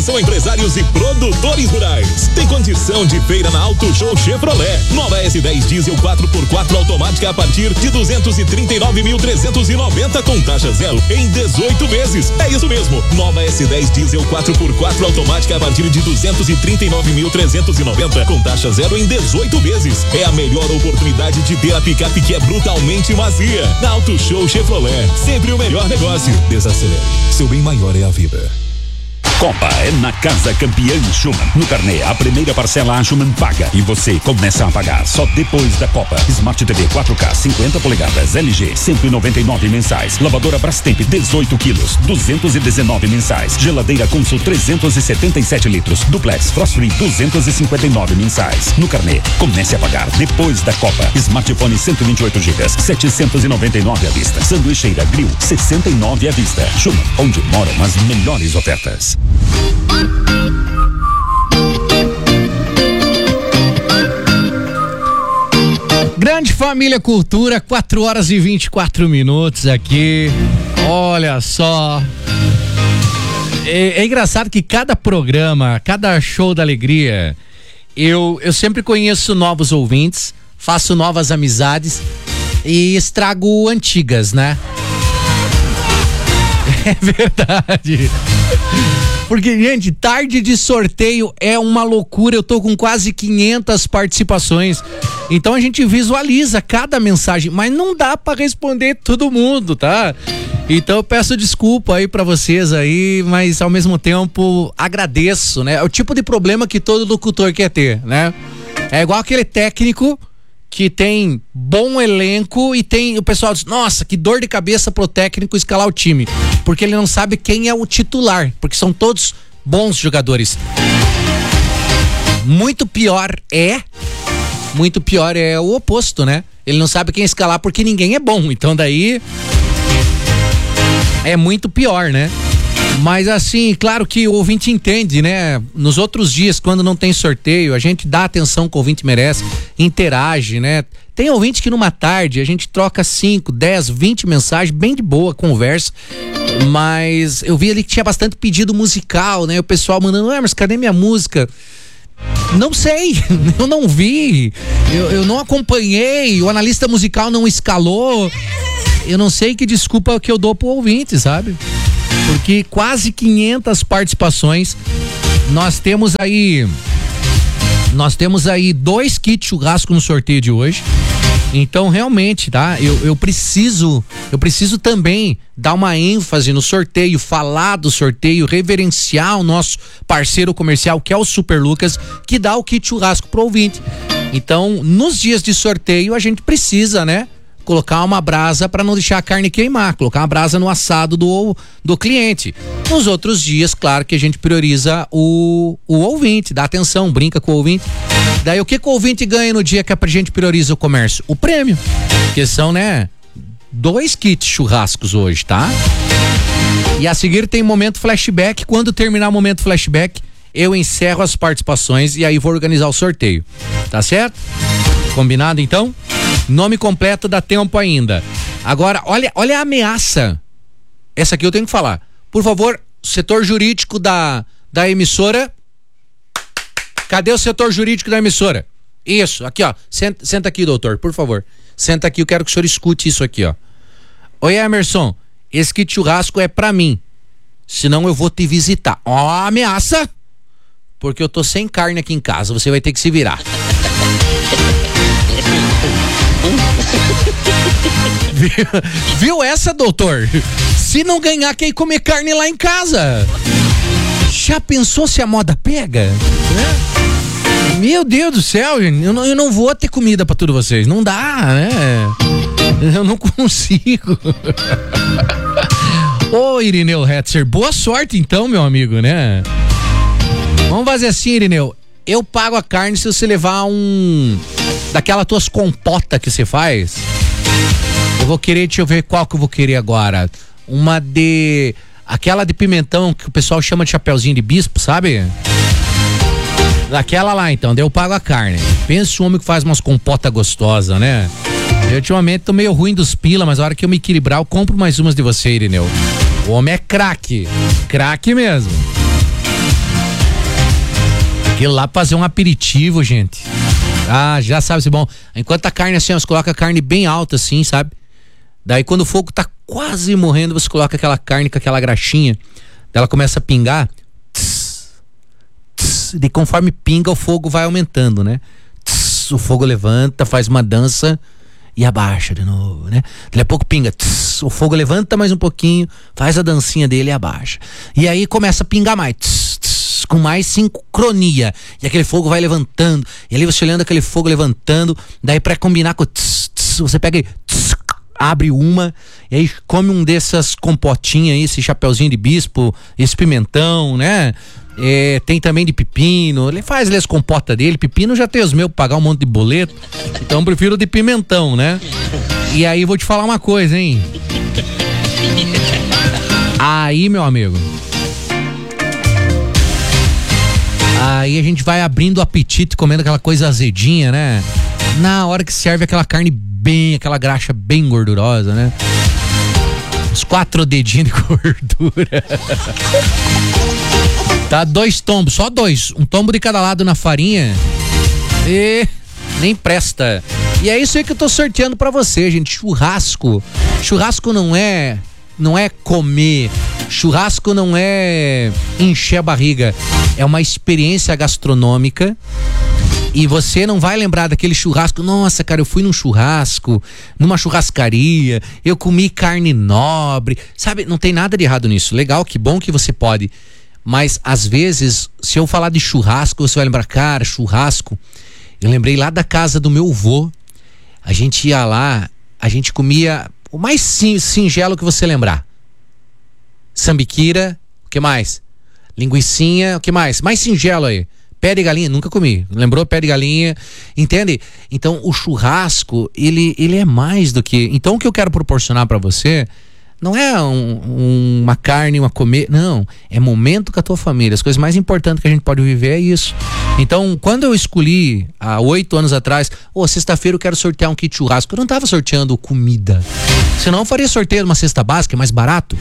Atenção empresários e produtores rurais. Tem condição de feira na Auto Show Chevrolet. Nova S10 Diesel 4x4 automática a partir de 239.390 com taxa zero em 18 vezes. É isso mesmo. Nova S10 Diesel 4x4 automática a partir de 239.390 com taxa zero em 18 vezes. É a melhor oportunidade de ter a picape que é brutalmente macia. Na Auto Show Chevrolet. Sempre o melhor negócio. Desacelere. Seu bem maior é a vida. Copa é na Casa Campeã Schumann. No carnê, a primeira parcela a Schumann paga e você começa a pagar só depois da Copa. Smart TV 4K 50 polegadas LG 199 mensais. Lavadora Brastemp 18 quilos 219 mensais. Geladeira Consul 377 litros. Duplex Frost Free 259 mensais. No carnê, comece a pagar depois da Copa. Smartphone 128 GB 799 à vista. Sanduicheira Grill 69 à vista. Schumann, onde moram as melhores ofertas. Grande Família Cultura, 4 horas e 24 minutos aqui. Olha só. É engraçado que cada programa, cada show da alegria, eu sempre conheço novos ouvintes, faço novas amizades e estrago antigas, né? É verdade. Porque, gente, tarde de sorteio é uma loucura. Eu tô com quase 500 participações. Então a gente visualiza cada mensagem, mas não dá pra responder todo mundo, tá? Então eu peço desculpa aí pra vocês aí, mas ao mesmo tempo agradeço, né? É o tipo de problema que todo locutor quer ter, né? É igual aquele técnico que tem bom elenco e tem o pessoal diz, nossa, que dor de cabeça pro técnico escalar o time, porque ele não sabe quem é o titular, porque são todos bons jogadores. Muito pior é o oposto, né? Ele não sabe quem escalar porque ninguém é bom, então daí é muito pior, né? Mas assim, claro que o ouvinte entende, né? Nos outros dias, quando não tem sorteio, a gente dá a atenção que o ouvinte merece, interage, né? Tem ouvinte que numa tarde a gente troca 5, 10, 20 mensagens, bem de boa, conversa. Mas eu vi ali que tinha bastante pedido musical, né? O pessoal mandando, mas cadê minha música? Não sei, eu não vi, eu não acompanhei, o analista musical não escalou. Eu não sei que desculpa que eu dou pro ouvinte, sabe? Porque quase 500 participações. Nós temos aí 2 kits churrasco no sorteio de hoje. Então realmente, tá? Eu preciso também dar uma ênfase no sorteio, falar do sorteio, reverenciar o nosso parceiro comercial, que é o Super Lucas, que dá o kit churrasco pro ouvinte. Então, nos dias de sorteio, a gente precisa, né? Colocar uma brasa para não deixar a carne queimar, colocar uma brasa no assado do cliente. Nos outros dias, claro que a gente prioriza o ouvinte, dá atenção, brinca com o ouvinte. Daí o que o ouvinte ganha no dia que a gente prioriza o comércio? O prêmio, que são, né, 2 kits churrascos hoje, tá? E a seguir tem momento flashback. Quando terminar o momento flashback, eu encerro as participações e aí vou organizar o sorteio, tá certo? Combinado então? Nome completo, dá tempo ainda. Agora, olha a ameaça. Essa aqui eu tenho que falar. Por favor, setor jurídico da emissora. Cadê o setor jurídico da emissora? Isso, aqui ó. Senta aqui, doutor, por favor. Senta aqui, eu quero que o senhor escute isso aqui, ó. Oi, Emerson, esse kit churrasco é pra mim. Senão eu vou te visitar. Ó, ameaça. Porque eu tô sem carne aqui em casa, você vai ter que se virar. Viu essa, doutor? Se não ganhar, quer ir comer carne lá em casa. Já pensou se a moda pega? Meu Deus do céu, gente, eu não vou ter comida pra todos vocês. Não dá, né? Eu não consigo. Ô, Irineu Hetzer, boa sorte então, meu amigo, né? Vamos fazer assim, Irineu. Eu pago a carne se você levar daquela tuas compota que você faz. Eu vou querer, deixa eu ver qual que eu vou querer agora. Aquela de pimentão que o pessoal chama de chapeuzinho de bispo, sabe? Daquela lá então, daí eu pago a carne. Pensa um homem que faz umas compota gostosa, né? Eu ultimamente tô meio ruim dos pila, mas a hora que eu me equilibrar eu compro mais umas de você, Irineu. O homem é craque mesmo. Aquilo lá pra fazer um aperitivo, gente. Ah, já sabe se bom. Enquanto a carne assim, você coloca a carne bem alta assim, sabe? Daí quando o fogo tá quase morrendo, você coloca aquela carne com aquela graxinha. Daí ela começa a pingar. E conforme pinga, o fogo vai aumentando, né? O fogo levanta, faz uma dança e abaixa de novo, né? Daqui a pouco pinga, o fogo levanta mais um pouquinho, faz a dancinha dele e abaixa. E aí começa a pingar mais, com mais sincronia. E aquele fogo vai levantando. E ali você olhando aquele fogo levantando, daí pra combinar com você pega e abre uma, e aí come um dessas compotinhas aí, esse chapeuzinho de bispo, esse pimentão, né? Tem também de pepino. Ele faz ali as compotas dele. Pepino já tem os meus pra pagar um monte de boleto. Então eu prefiro de pimentão, né? E aí vou te falar uma coisa, hein? Aí, meu amigo, aí a gente vai abrindo o apetite, comendo aquela coisa azedinha, né? Na hora que serve aquela carne bem, aquela graxa bem gordurosa, né? Uns 4 dedinhos de gordura. Tá 2 tombos, só 2. Um tombo de cada lado na farinha. E nem presta. E é isso aí que eu tô sorteando pra você, gente. Churrasco. Churrasco não é comer. Churrasco não é encher a barriga. É uma experiência gastronômica. E você não vai lembrar daquele churrasco. Nossa, cara, eu fui num churrasco, numa churrascaria, eu comi carne nobre. Sabe, não tem nada de errado nisso. Legal, que bom que você pode. Mas, às vezes, se eu falar de churrasco, você vai lembrar, cara, churrasco. Eu lembrei lá da casa do meu avô. A gente ia lá, a gente comia o mais singelo que você lembrar. Sambiquira, o que mais? Linguicinha, o que mais? Mais singelo aí. Pé de galinha, nunca comi. Lembrou pé de galinha? Entende? Então, o churrasco, ele é mais do que... Então, o que eu quero proporcionar pra você não é uma carne, uma comer... Não, é momento com a tua família. As coisas mais importantes que a gente pode viver é isso. Então, quando eu escolhi, há 8 anos atrás, sexta-feira eu quero sortear um kit churrasco. Eu não tava sorteando comida. Senão eu faria sorteio de uma cesta básica, mais barato.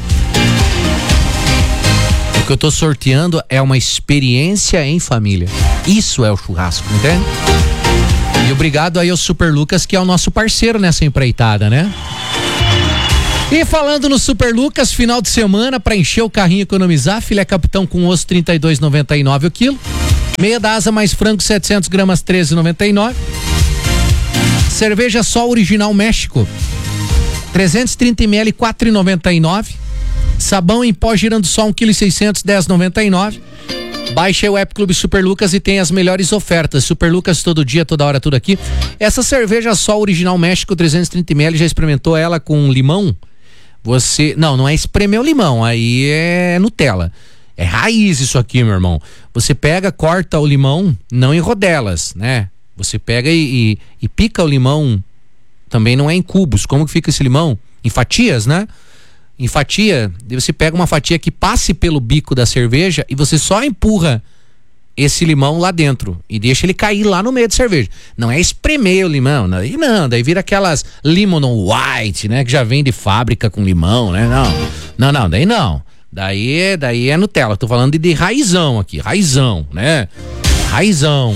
O que eu tô sorteando é uma experiência em família. Isso é o churrasco, entende? E obrigado aí ao Super Lucas, que é o nosso parceiro nessa empreitada, né? E falando no Super Lucas, final de semana, para encher o carrinho e economizar, filé capitão com osso R$ 32,99 o quilo. Meia da asa mais frango 700 gramas R$ 13,99. Cerveja Sol Original México 330 ml R$ 4,99. Sabão em pó girando sol 1,6 kg R$ 10,99. Baixe o app Clube Super Lucas e tem as melhores ofertas. Super Lucas todo dia, toda hora, tudo aqui. Essa cerveja Sol Original México 330 ml, já experimentou ela com limão? Você, não é espremer o limão, aí é Nutella. É raiz isso aqui, meu irmão. Você pega, corta o limão, não em rodelas, né? Você pega e pica o limão, também não é em cubos. Como que fica esse limão? Em fatias, né? Em fatia, você pega uma fatia que passe pelo bico da cerveja e você só empurra esse limão lá dentro e deixa ele cair lá no meio da cerveja. Não é espremer o limão, daí vira aquelas lemon white, né? Que já vem de fábrica com limão, né? Não, daí não. Daí é Nutella. Tô falando de raizão aqui, raizão, né? Raizão.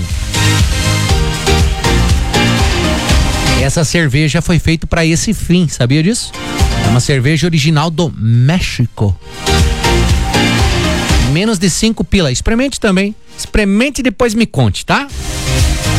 Essa cerveja foi feita para esse fim, sabia disso? É uma cerveja original do México. Menos de 5 pila. Experimente também. Experimente e depois me conte, tá?